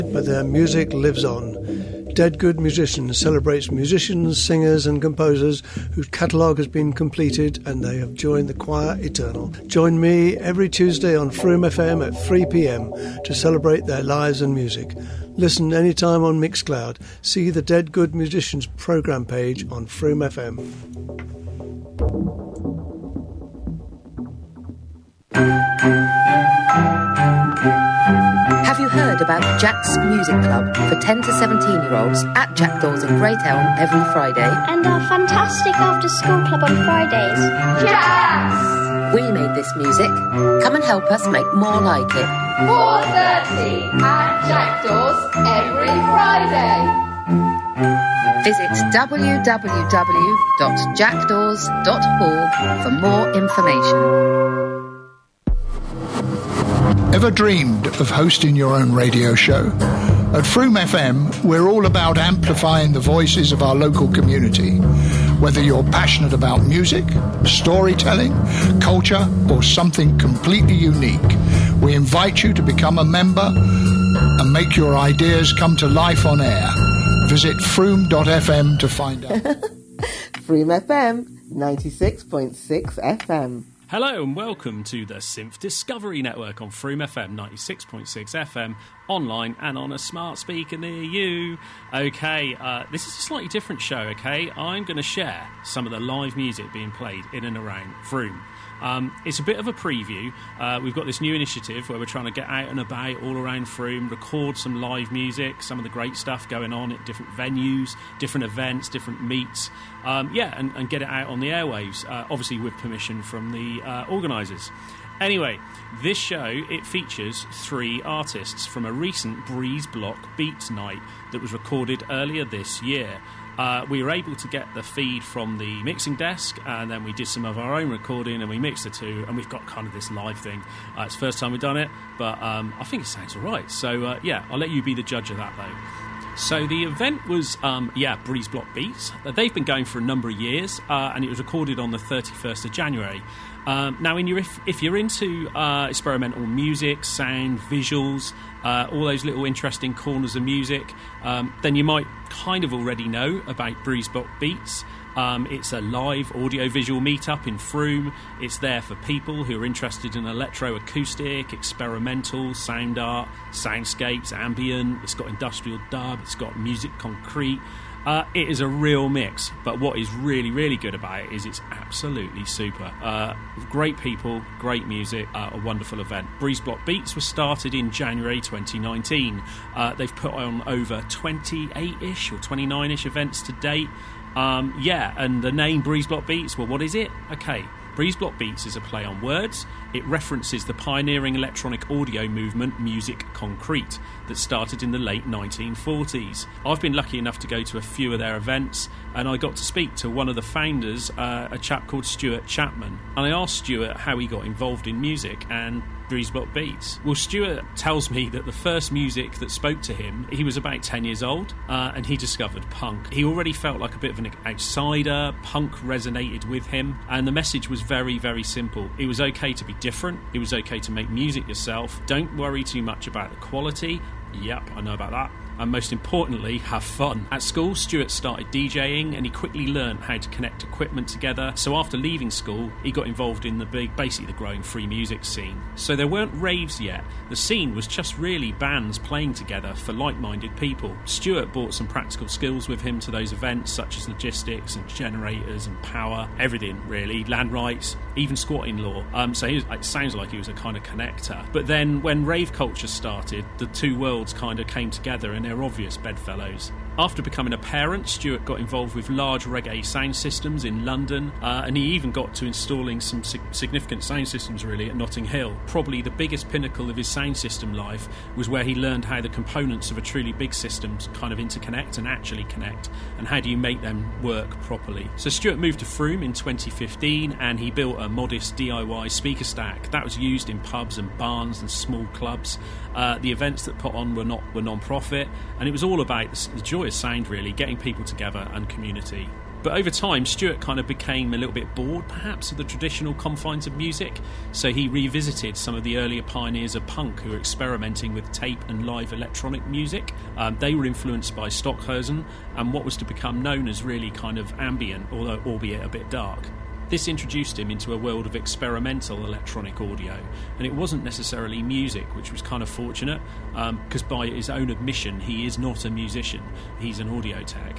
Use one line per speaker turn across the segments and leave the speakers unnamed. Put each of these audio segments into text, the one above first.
but their music lives on. Dead Good Musicians celebrates musicians, singers and composers whose catalogue has been completed and they have joined the choir eternal. Join me every Tuesday on Froome FM at 3 p.m. to celebrate their lives and music. Listen anytime on Mixcloud. See the Dead Good Musicians programme page on Froome FM.
Have you heard about Jack's Music Club for 10 to 17-year-olds at Jackdaws in Great Elm every Friday?
And our fantastic after-school club on Fridays.
Yes! We made this music. Come and help us make more like it.
4:30 at Jackdaws every Friday.
Visit www.jackdaws.org for more information.
Ever dreamed of hosting your own radio show? At Froome FM, we're all about amplifying the voices of our local community. Whether you're passionate about music, storytelling, culture, or something completely unique, we invite you to become a member and make your ideas come to life on air. Visit froome.fm to find out.
Froome FM, 96.6 FM.
Hello and welcome to the Synth Discovery Network on Froome FM 96.6 FM, online and on a smart speaker near you. Okay, this is a slightly different show, okay? I'm going to share some of the live music being played in and around Froome. It's a bit of a preview. We've got this new initiative where we're trying to get out and about all around Froome, record some live music, some of the great stuff going on at different venues, different events, different meets, and get it out on the airwaves, obviously with permission from the organisers. Anyway, this show, it features 3 artists from a recent Breeze Block Beats night that was recorded earlier this year. We were able to get the feed from the mixing desk, and then we did some of our own recording and we mixed the two, and we've got kind of this live thing. It's the first time we've done it, but I think it sounds all right. So, I'll let you be the judge of that, though. So the event was, Breeze Block Beats. They've been going for a number of years, and it was recorded on the 31st of January. Now, if you're into experimental music, sound, visuals, all those little interesting corners of music, then you might kind of already know about Breeze Block Beats. It's a live audio-visual meetup in Froome. It's there for people who are interested in electro-acoustic, experimental, sound art, soundscapes, ambient. It's got industrial dub. It's got music concrete. It is a real mix, but what is really, really good about it is it's absolutely super. Great people, great music, a wonderful event. Breeze Block Beats was started in January 2019. They've put on over 28-ish or 29-ish events to date. And the name Breeze Block Beats, well, what is it? Okay, Breeze Block Beats is a play on words. It references the pioneering electronic audio movement Music Concrete that started in the late 1940s. I've been lucky enough to go to a few of their events, and I got to speak to one of the founders, a chap called Stuart Chapman. And I asked Stuart how he got involved in music and Breeze Block Beats. Well, Stuart tells me that the first music that spoke to him, he was about 10 years old, and he discovered punk. He already felt like a bit of an outsider. Punk resonated with him, and the message was very, very simple. It was okay to be different. It was okay to make music yourself. Don't worry too much about the quality. Yep, I know about that. And most importantly, have fun. At school, Stuart started DJing, and he quickly learned how to connect equipment together. So after leaving school, he got involved in basically the growing free music scene. So there weren't raves yet. The scene was just really bands playing together for like-minded people. Stuart brought some practical skills with him to those events, such as logistics and generators and power, everything really, land rights, even squatting law. So it sounds like he was a kind of connector. But then when rave culture started, the two worlds kind of came together, and they're obvious bedfellows. After becoming a parent, Stuart got involved with large reggae sound systems in London, and he even got to installing some significant sound systems really at Notting Hill. Probably the biggest pinnacle of his sound system life was where he learned how the components of a truly big system kind of interconnect and actually connect, and how do you make them work properly. So Stuart moved to Froome in 2015, and he built a modest DIY speaker stack that was used in pubs and barns and small clubs. The events that put on were non-profit, and it was all about the joy of sound really, getting people together and community. But over time, Stuart kind of became a little bit bored, perhaps, of the traditional confines of music, so he revisited some of the earlier pioneers of punk who were experimenting with tape and live electronic music. They were influenced by Stockhausen and what was to become known as really kind of ambient, although albeit a bit dark. This introduced him into a world of experimental electronic audio, and it wasn't necessarily music, which was kind of fortunate, because by his own admission, he is not a musician, he's an audio tech.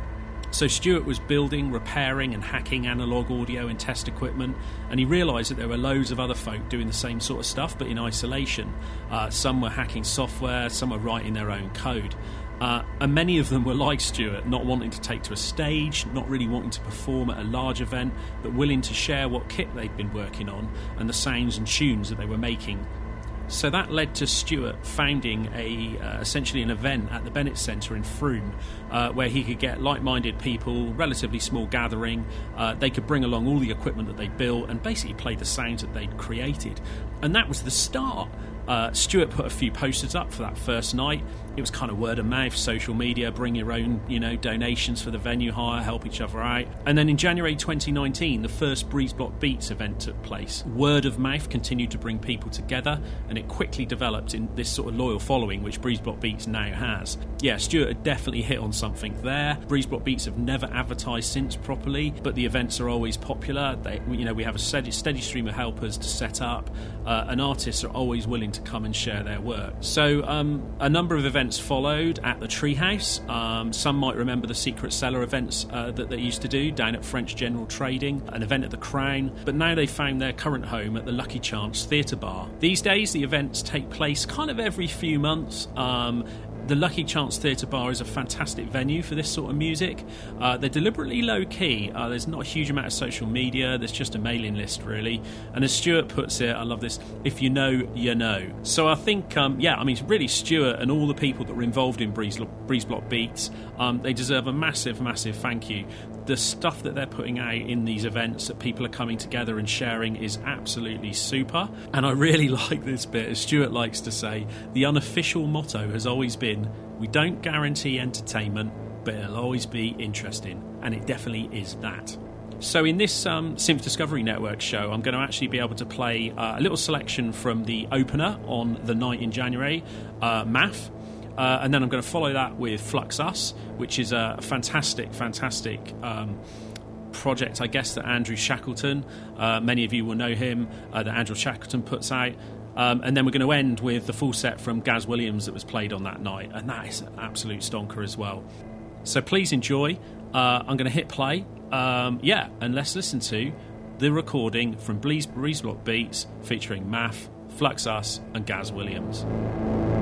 So Stuart was building, repairing and hacking analogue audio and test equipment, and he realised that there were loads of other folk doing the same sort of stuff but in isolation. Some were hacking software, some were writing their own code. And many of them were like Stuart, not wanting to take to a stage, not really wanting to perform at a large event, but willing to share what kit they'd been working on and the sounds and tunes that they were making. So that led to Stuart founding essentially an event at the Bennett Centre in Frome, where he could get like-minded people, relatively small gathering. They could bring along all the equipment that they'd built and basically play the sounds that they'd created. And that was the start. Stuart put a few posters up for that first night. It was kind of word of mouth, social media, bring your own, donations for the venue hire, help each other out. And then in January 2019, the first Breeze Block Beats event took place. Word of mouth continued to bring people together, and it quickly developed in this sort of loyal following, which Breeze Block Beats now has. Yeah, Stuart had definitely hit on something there. Breeze Block Beats have never advertised since properly, but the events are always popular. We have a steady stream of helpers to set up, and artists are always willing to come and share their work. So a number of events followed at the Treehouse. Some might remember the Secret Cellar events that they used to do down at French General Trading, an event at the Crown, but now they found their current home at the Lucky Chance Theatre Bar. These days the events take place kind of every few months. The Lucky Chance Theatre Bar is a fantastic venue for this sort of music. They're deliberately low-key. There's not a huge amount of social media. There's just a mailing list, really. And as Stuart puts it, I love this, if you know, you know. So I think, really Stuart and all the people that were involved in Breeze Block Beats, they deserve a massive, massive thank you. The stuff that they're putting out in these events that people are coming together and sharing is absolutely super. And I really like this bit. As Stuart likes to say, the unofficial motto has always been, we don't guarantee entertainment, but it'll always be interesting. And it definitely is that. So in this Synth Discovery Network show, I'm going to actually be able to play a little selection from the opener on the night in January, MAF. And then I'm going to follow that with Flux Us, which is a fantastic project, I guess, that Andrew Shackleton, many of you will know him, that Andrew Shackleton puts out. And then we're going to end with the full set from Gaz Williams that was played on that night, and that is an absolute stonker as well. So please enjoy. I'm going to hit play, and let's listen to the recording from Breeze Block Beats featuring MAF, Flux Us and Gaz Williams.